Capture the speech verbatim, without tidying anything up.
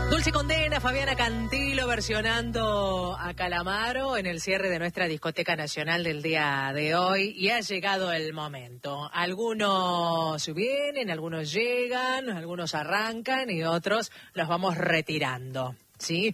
Dulce Condena, Fabiana Cantilo versionando a Calamaro en el cierre de nuestra discoteca nacional del día de hoy, y ha llegado el momento. Algunos vienen, algunos llegan, algunos arrancan y otros los vamos retirando, ¿sí?